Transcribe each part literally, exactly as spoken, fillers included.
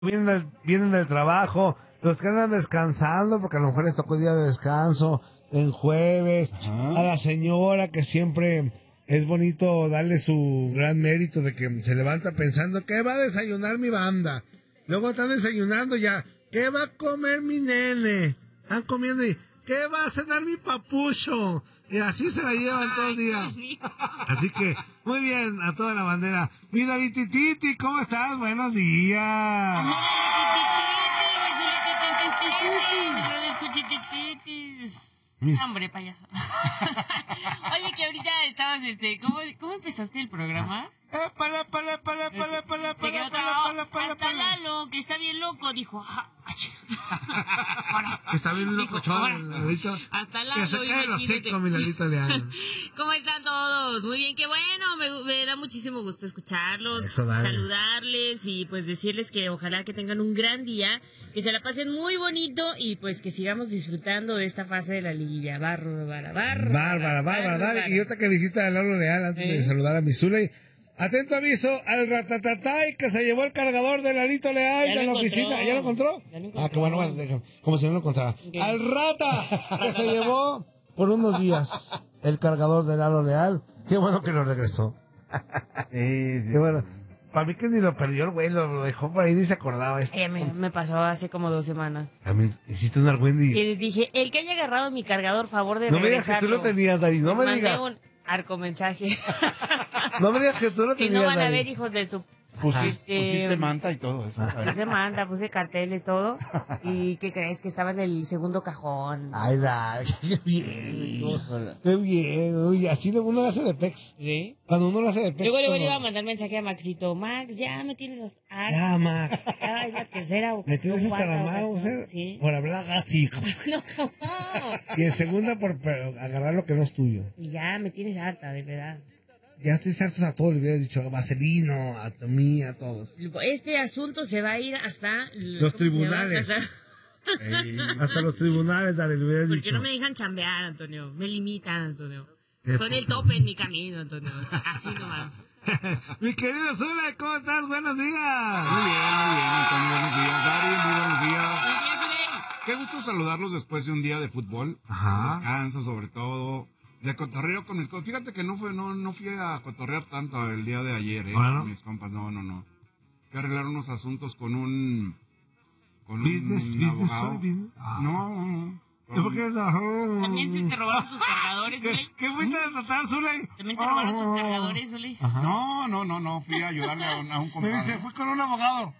vienen del, vienen del trabajo, los que andan descansando, porque a lo mejor les tocó día de descanso, en jueves, ajá, a la señora que siempre es bonito darle su gran mérito de que se levanta pensando que va a desayunar mi banda, luego están desayunando ya, ¿qué va a comer mi nene? Están comiendo y ¿qué va a cenar mi papucho? Y así se la llevan todo el día. Así que, muy bien, a toda la bandera. Mira, Titi, ¿cómo estás? Buenos días. Mis... Hombre, payaso. Oye, que ahorita estabas, este, ¿cómo, cómo empezaste el programa? Eh, para, para, para, para, para, para, para, para, para, hasta Lalo, que está bien loco, dijo, ah, que está bien loco, chaval, Lalito. Hasta Lalo, que se cae los cinco, mi Lalito Leal. ¿Cómo están todos? Muy bien, qué bueno, me, me da muchísimo gusto escucharlos, Eso, saludarles y pues decirles que ojalá que tengan un gran día, que se la pasen muy bonito y pues que sigamos disfrutando de esta fase de la liguilla. Bárbara, bárbara, bárbara, bárbara, bárbara. Y otra que visita a Lalo Leal antes ¿Eh? de saludar a mi Zuley. Atento aviso al ratatatay que se llevó el cargador de Lalito Leal de la encontró. oficina. ¿Ya lo encontró? Ya lo encontró. Ah, qué bueno, bueno, déjame, como si no lo encontrara. Okay. Al rata que se llevó por unos días el cargador de Lalo Leal. Qué bueno que lo regresó. Sí, sí. Qué bueno. Para mí que ni lo perdió el güey, lo, lo dejó por ahí ni se acordaba. Eh, me, me pasó hace como dos semanas. A mí, hiciste un argüendi. Y les dije, el que haya agarrado mi cargador, favor de no regresarlo. No me digas que tú lo tenías, Dari, no me digas. Mandé un arco mensaje. No me digas que tú lo tenías, si no van Dari. a ver, hijos de su... Pusiste, este, pusiste manta y todo eso. Puse manta, puse carteles, todo. ¿Y qué crees? Que estaba en el segundo cajón. Ay, Dari, qué bien. Qué bien. Uy, así uno lo hace de pex. ¿Sí? Cuando uno lo hace de pex. Luego, luego le iba a mandar mensaje a Maxito. Max, ya me tienes hasta... Ya, Max. Ya es la tercera o me tienes hasta la mano, ¿sí? Por hablar así. No. Y en segunda por agarrar lo que no es tuyo. Y ya me tienes harta, de verdad. Ya estoy harto a todos, le hubiera dicho a Vaselino, a mí, a todos. Este asunto se va a ir hasta... Los tribunales. Hasta... Ey, hasta los tribunales, dale, le hubiera dicho. Porque no me dejan chambear, Antonio. Me limitan, Antonio. Son el tope en mi camino, Antonio. Así nomás. Mi querido Zula, ¿cómo estás? Buenos días. Muy bien, muy bien, Antonio. Buenos días, Dari. Muy buenos días. Buenos días, Zula. Qué gusto saludarlos después de un día de fútbol. Ajá. Descanso, sobre todo. De cotorreo con mis compas. Fíjate que no fue, no, no fui a cotorrear tanto el día de ayer, eh, bueno. con mis compas. No, no, no. Fui a arreglar unos asuntos con un... Con business, un business, abogado. business. Ah. No, no. ¿Por qué eso? ¿También se te robaron tus cargadores, Zuley? ¿Qué fuiste a tratar, Zuley? ¿También te robaron tus cargadores, Zuley? No, no, no, no. Fui a ayudarle a un, a un compadre. Me dice, fui con un abogado.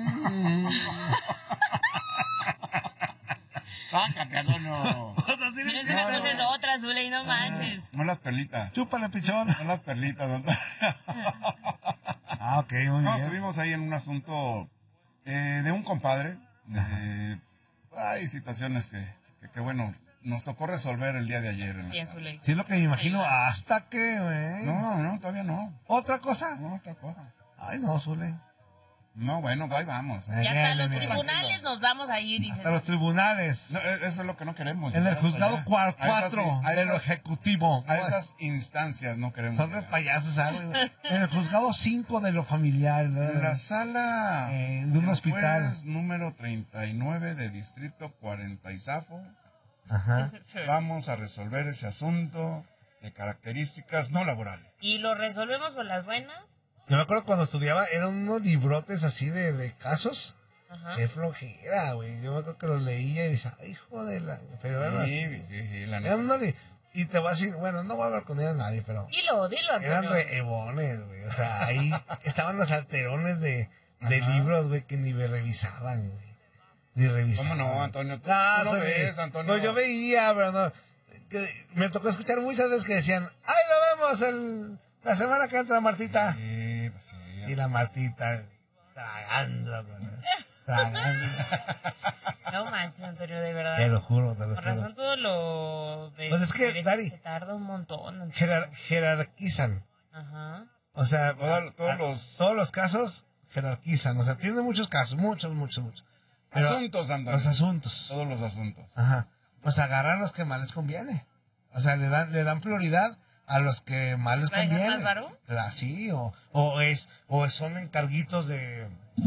Sácate, Antonio. Pero esa no, cosa es otra, Zuley, no manches. No las perlitas. Chúpale, pichón. No las perlitas, Antonio. Ah, ok, muy no, bien. estuvimos ahí en un asunto eh, de un compadre. Eh, hay situaciones que, que, que, bueno, nos tocó resolver el día de ayer. En Bien, Zuley. Sí, es lo que me imagino. ¿Hasta qué, güey? No, no, todavía no. ¿Otra cosa? No, otra cosa. Ay, no, Zuley. No, bueno, ahí vamos. Ya hasta los tribunales nos vamos a ir. Hasta los tribunales. No, eso es lo que no queremos. En el juzgado cuatro del Ejecutivo. A esas instancias no queremos. Son de payasos, ¿sabes? En el juzgado cinco de lo familiar. ¿no? En la sala eh, de un hospital. Número treinta y nueve de Distrito cuarenta y Zafo. Ajá. Vamos a resolver ese asunto de características no laborales. ¿Y lo resolvemos por las buenas? Yo me acuerdo cuando estudiaba, eran unos librotes así de, de casos. Ajá. Qué flojera, güey. Yo me acuerdo que los leía y decía, ay, hijo de la... Pero eran sí, así. sí, sí, la eran unos, y te voy a decir, bueno, no voy a hablar con ella a nadie, pero... Dilo, dilo, Antonio. Eran rebones, güey. O sea, ahí estaban los alterones de, de libros, güey, que ni me revisaban, güey. Ni revisaban. ¿Cómo no, Antonio? ¿Tú, no, tú no ves, Antonio? No, yo veía, pero no... Que me tocó escuchar muchas veces que decían, ay, lo vemos el, la semana que entra, Martita. Sí, pues sí. Y la Martita tragando, güey. Tragando. No manches, Antonio, de verdad. Te lo juro, te lo Por juro. razón todo lo de... Pues es que, Dari, se tarda un montón. Jerar, jerarquizan. Ajá. O sea, Todo, todos, a, los... todos los casos jerarquizan. O sea, tiene muchos casos, muchos, muchos, muchos. Pero asuntos, Antonio. Los asuntos. Todos los asuntos. Ajá. Pues agarran los que más les conviene. O sea, le dan, le dan prioridad a los que más les conviene. ¿Más varón? Sí, o, o es, o son encarguitos de,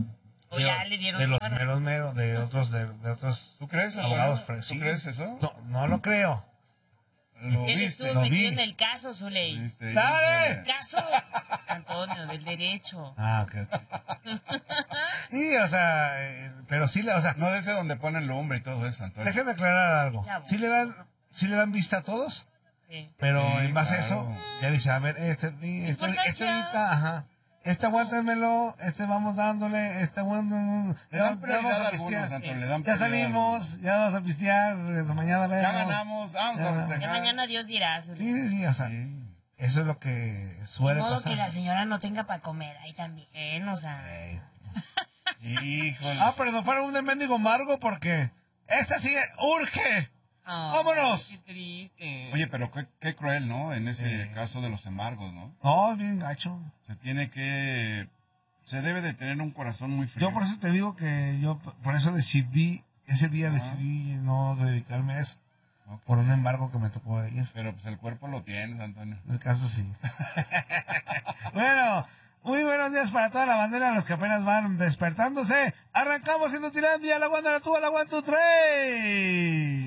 O de, ya le dieron de los para- meros meros, de otros, de, de otros ¿Tú crees, abogados. Antonio? fre- ¿Tú sí. crees eso? No, no lo creo. Lo Él viste. estuvo lo metido vi. en el caso, Zuley. ¿Viste? ¡Dale! Caso, Antonio, del derecho. Ah, ok, ok. Sí, o sea, eh, pero sí, le- o sea, No de ese donde ponen lumbre y todo eso, Antonio. déjeme aclarar algo. Chavo. Sí le dan, sí le dan vista a todos, Sí. pero Sí, en base a claro. eso, ya dice, a ver, este, este, este, Importancia. ahorita, ajá. Este aguántenmelo, este vamos dándole, este aguántenmelo. Le ya- dan ya prioridad vamos a a algunos, pistear. Antonio, le dan Ya prioridad a algunos. salimos, ya vamos a pistear, mañana vemos. Ya ganamos, vamos Ya. a Ya festejar. mañana Dios dirá, Zuley. Sí, sí, sí, o sea, Sí. eso es lo que De suele modo pasar. que la señora no tenga para comer ahí también, o sea. Ey. Híjole. Ah, pero no fuera un de mendigo amargo porque esta sí urge. Ay, ¡Vámonos! Qué triste. Oye, pero qué, qué cruel, ¿no? En ese Sí. caso de los embargos, ¿no? No, es bien gacho. Se tiene que... Se debe de tener un corazón muy frío. Yo por eso te digo que yo por eso decidí, ese día decidí no dedicarme a eso. Ok. Por un embargo que me tocó ayer. Pero pues el cuerpo lo tienes, Antonio. En el caso sí. Bueno, muy buenos días para toda la bandera, los que apenas van despertándose. Arrancamos en Nutilandia, la Wanda, la tuba, la one, two, three.